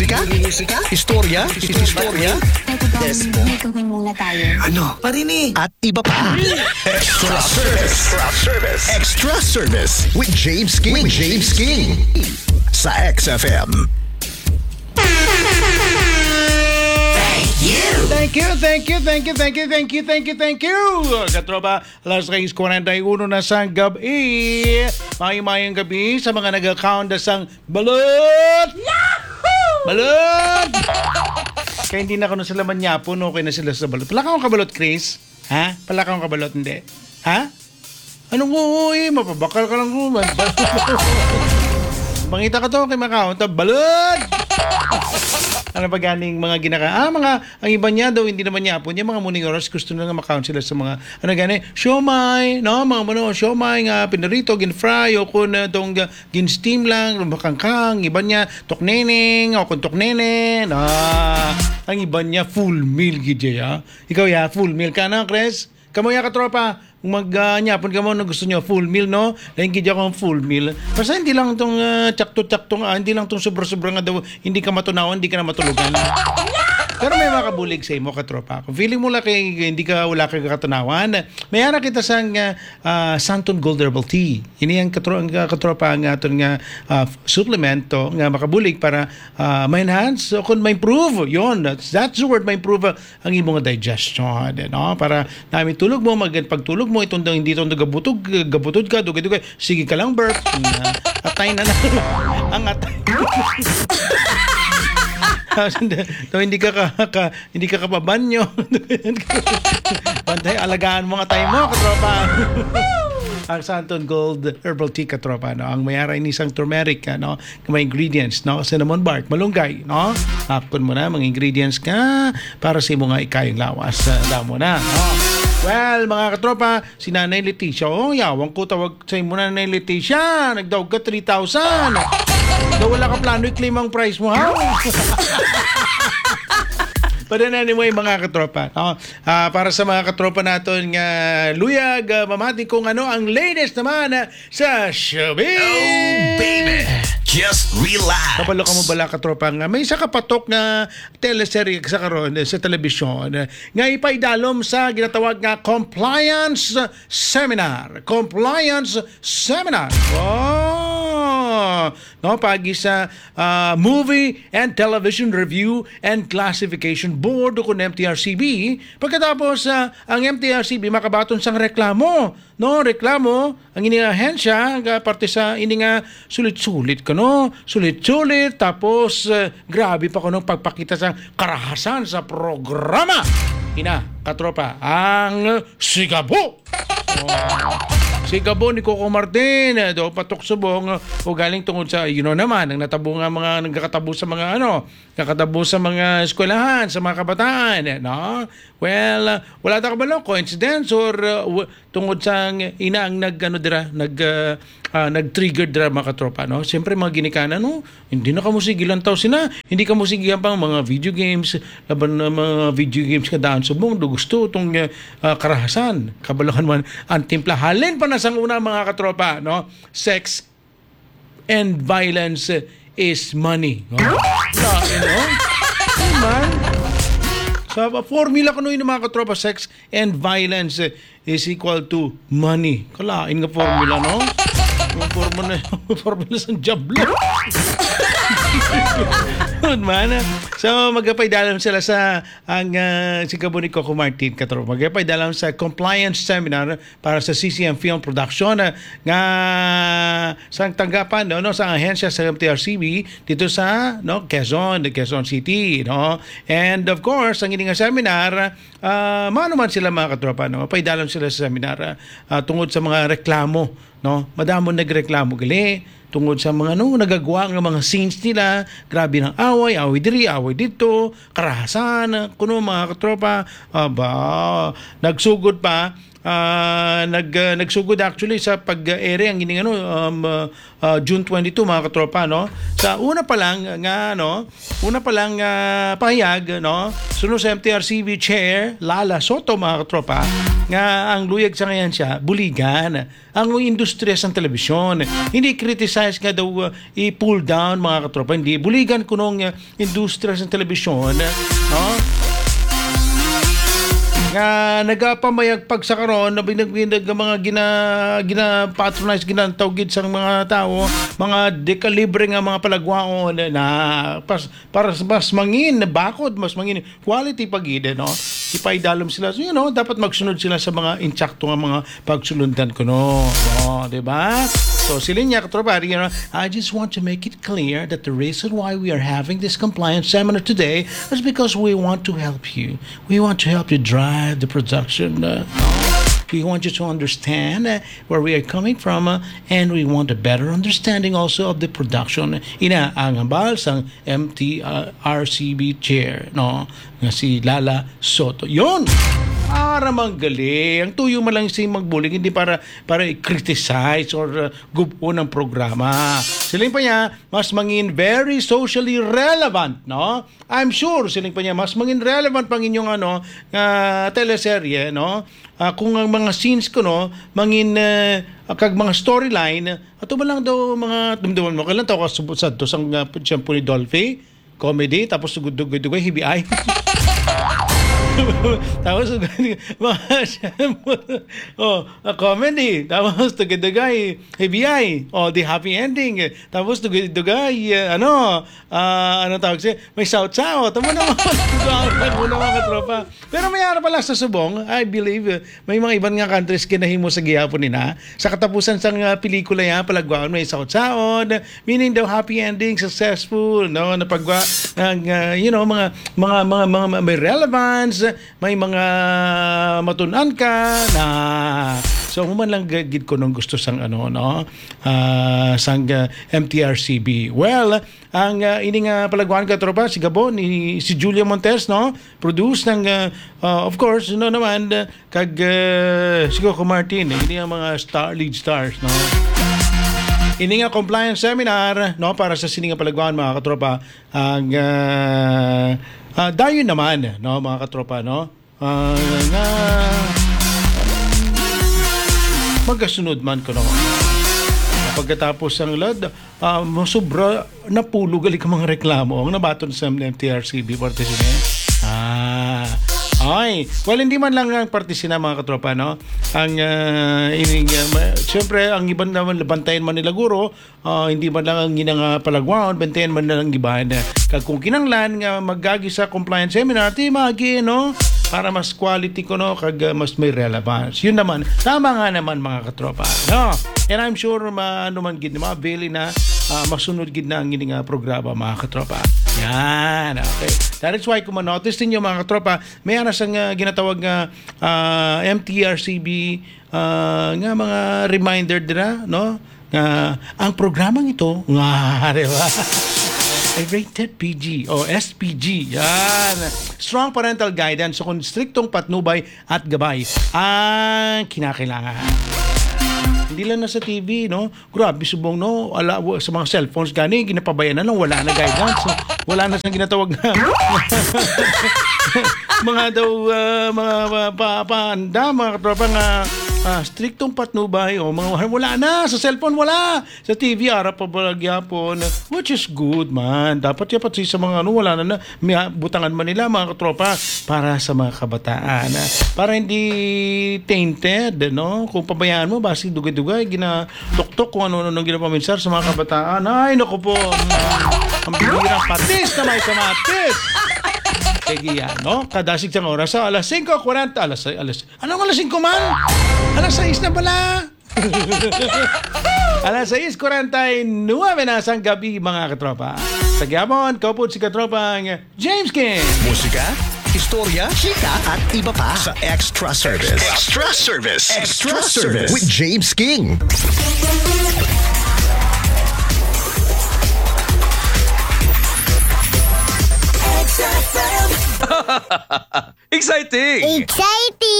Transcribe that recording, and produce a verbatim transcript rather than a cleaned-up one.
Musika? Musika? Istorya? Istorya? Despo. May gawin muna tayo. Ano? Parinig. At iba pa. Extra service. Extra service. Extra service with James King. With James King. Sa X F M. Thank you, thank you, thank you, thank you, thank you, thank you, thank you. Katropa, alas seis forty-one na sa gabi. Mayang-mayang gabi sa mga nag-account na sang balot. Yahoo! Balot! Kaya hindi na ako sa laman nyapon, okay na sila sa balot. Palaka akong kabalot, Chris? Ha? Palaka akong kabalot, hindi? Ha? Anong uwi? Mapabakal ka lang naman. Mangita ka to kay Macau, balot! Ano ba ganing mga ginaka? Ah, mga, ang iba niya daw, hindi naman niya po niya, mga morning oras, gusto na nga makount sila sa mga, ano gani, siomay, no? Mga ano, siomay nga, pinarito, gin-fry, o kung uh, tong uh, gin-steam lang, makangkang, iba niya, tokneneng, o kung toknenen, ah, ang iba niya, full meal, gidya, ikaw ya, full meal ka na, Chris? Kamu ya, katropa, mag-nyapon uh, ka mo na gusto nyo, full meal, no? Dahil gidya ko full meal. Basta hindi lang itong uh, tsakto-tsakto nga, hindi lang itong sobra-sobra nga daw, hindi ka matunawan, hindi ka na matulugan. Pero may makabulig sa imo, katropa. Kung feeling mo lang kay, hindi ka, wala kang katunawan, may ana kita sa uh, uh, Santon Gold Herbal Tea. Ini ang katro, katropa ang aton nga uh, supplemento nga makabulig para uh, ma-enhance o kung ma-improve. Yun, that's, that's the word, ma-improve ang imong digestion. No? Para namin tulog mo, mag, pagtulog mo, itong hindi itong gabutog, gabutod ka, dugay-dugay, sige ka lang, burp. Uh, atay na na. Ang atay. So, hindi ka, ka, ka hindi ka kapabanyo. Bantay, alagaan mga tayo mo, katropa. Ang Santon Gold Herbal Tea, katropa, no? Ang mayara ini isang turmeric, no? May ingredients, no? Cinnamon bark, malunggay, no? Hapon mo na mga ingredients ka para sa imo nga ikayong lawas. Uh, mo na, no? Well, mga katropa, si Nanay Leticia, oh, yawang ko tawag sa imo na Nanay Leticia, nagdawag ka three thousand. Daw wala ka plano i-claim ang price mo, ha? But then anyway, mga katropa, no? uh, para sa mga katropa natin nga uh, luyag, uh, mamati kung ano ang latest naman uh, sa showbiz. Oh, baby! Just relax. Kapalo ka mo bala, katropa, nga may isa kapatok na teleserye sa karon sa telebisyon uh, nga ipaidalom sa ginatawag nga Compliance Seminar. Compliance Seminar. Oh! No, pagi sa uh, Movie and Television Review and Classification Board o kung M T R C B. Pagkatapos uh, ang M T R C B makabaton sang reklamo, no, reklamo ang ining ahensya nga parte sa ini nga sulit-sulit kano, sulit-sulit tapos uh, grabe pa kuno pagpakita sa karahasan sa programa. Ina, katropa, ang Sigabo. Oh. Si Gabo ni Coco Martin, do patok subong o galing tungod sa you know naman ang natabo nga mga nagkakatabo sa mga ano, nakatabo sa mga eskwelahan, sa mga kabataan, no? Well, uh, wala ta kabalo coincidence or uh, tungod sa ina ang nag ano dira, nag uh, uh, nag-trigger dira mga katropa, no? Siyempre mga ginikanan, no? Hindi na kamo sigilan taw sina, hindi kamo sigilan pang mga video games, laban na mga video games ka daan subong do gusto tong uh, uh, karahasan, kabalohan man ang timplahalin pa na sang una mga katropa, no? Sex and violence is money. No? No, you know? Man. Sa so, formula kuno yung mga katropa, sex and violence is equal to money. Kalain nga formula, no? Yung formula, formula sa jablo. Good man. So magpapaidalam sila sa ang uh, si Gabo ni Coco Martin, katropa. Magpapaidalam sa compliance seminar para sa C C M Film Production uh, nga sa tanggapan no, no sa ahensya sa M T R C B dito sa no Quezon, Quezon City, no. And of course, ang ining seminar uh, mano man sila mga katropa, no. Paidalam sila sa seminar uh, tungod sa mga reklamo, no. Madamo nagreklamo gali tungod sa mga no nagagawa ng mga scenes nila, grabe ng away, away diri, away dito, karahasan, kuno mga katropa, aba, nagsugod pa, uh, nag uh, nagsugod actually sa pag-ere ang ining ano um, uh, uh, June twenty-two mga katropa, no. Sa una pa lang nga no, una pa lang uh, pahayag, no, sunod sa M T R C B chair Lala Soto mga katropa nga ang luyag sa ngayon siya, buligan. Ang industriya sa telebisyon. Hindi criticize nga daw uh, i-pull down mga katropa. Hindi. Buligan ko nung uh, industriya sa telebisyon. No? Nga nagapamayagpag sa karon na binag-binag mga gina gina patronize ginatawgid sa mga tao, mga dekalibre nga mga palagwaon na pas, para mas mangin bakod, mas mangin quality pagid no. Ipaidalom sila. So, you know, dapat magsunod sila sa mga insakto nga mga pagsulundan ko no. No, di ba? So, sila niya, katropa, you know, I just want to make it clear that the reason why we are having this compliance seminar today is because we want to help you. We want to help you drive the production. Uh, we want you to understand uh, where we are coming from uh, and we want a better understanding also of the production. Ina ang hambal sang M T R C B chair, no? Nga si Lala Soto. Yun! Para manggali. Ang tuyo man lang siya magbuling, hindi para para i-criticize or uh, gupo ng programa. Siling pa niya, mas mangin very socially relevant, no? I'm sure, siling pa niya, mas mangin relevant pang inyong ano, uh, teleserye, no? Uh, kung ang mga scenes ko, no, mangin uh, kag mga storyline, ato ba lang daw mga, dumduman mo, kailan tao ka subusad to sang uh, siyempre ni Dolphy, comedy, tapos sugod-dugay-dugay, hibiyay. Tapos oh, a comedy, tapos tugay-dugay A B I, oh, the happy ending, tapos tugay-dugay uh, ano uh, ano tawag siya, may south-south, tama naman muna mga katropa. Pero may ara pala sa subong, I believe may mga ibang nga countries kinahimo sa gihapon nina sa katapusan sang uh, pelikula ya palagwaon may south-south, meaning daw happy ending, successful, no, napagwa ng uh, you know mga mga mga, mga may relevance, may mga matunan ka na so human lang gid ko nung gusto sang ano no uh, sang uh, M T R C B. Well, ang uh, ini nga palagwan ka tropa si Gabon ni si Julia Montes no produce ng uh, uh, of course no naman uh, kag uh, si Coco Martin ini ang mga star lead stars no. Ini nga compliance seminar no para sa sininga palagwan mga katropa ang uh, uh, dayon naman no mga katropa no uh, nga magasunod man ko no pagkatapos ang lad uh, sobra napulog gali ka mga reklamo ang nabaton sa M T R C B partisine ah ay, well, hindi man lang ang partisina mga katropa, no? Ang, uh, ining, uh, siyempre, ang iban naman, bantayan man nila guro, uh, hindi man lang ang ginang uh, palagwaon, bantayan man lang iban. Kag kung kinanglan nga maggagi sa compliance seminar, ti magi, no? Para mas quality ko, no? Kag uh, mas may relevance. Yun naman, tama nga naman mga katropa, no? And I'm sure, ma, ano man gid, ma-avail na, uh, masunod gid na ang ining uh, programa mga katropa. Yan, okay. That is why kung ma-notice ninyo mga katropa, may anas ang uh, ginatawag nga uh, M T R C B uh, nga mga reminder dira, no? Nga ang programang ito, nga, di ba? Ay rated P G o S P G. Yan. Strong parental guidance so kung striktong patnubay at gabay ang kinakailangan. Hindi lang na sa T V, no? Grabe, subong, no? Ala, sa mga cellphones gani, ginapabayan na lang, wala na guidance. So, wala na siyang ginatawag na mga daw, uh, mga paanda, mga katropa nga uh, striktong patnubay, o mga wala na, sa cellphone wala. Sa T V, arap pa balagyapon, which is good, man. Dapat yapat sa mga ano, wala na na, may butangan man nila, mga katropa, para sa mga kabataan. Para hindi tainted, no? Kung pabayaan mo, basi dugay-dugay, gina-tok-tok kung ano-ano nang ginapaminsar sa mga kabataan. Ay, naku po, ang bihirang patis na may kamatis. Kaya yan, no? Kadasig siyang oras sa alas singko forty, alas, alas, anong alas singko man? Alas sais na pala. alas sais forty-nine na sang gabi, mga katropa. Sa Gabon, kaupod si katropang James King. Musika, istorya, chika, at iba pa sa Extra Service. Extra Service. Extra Service with James King. Exciting! Exciting!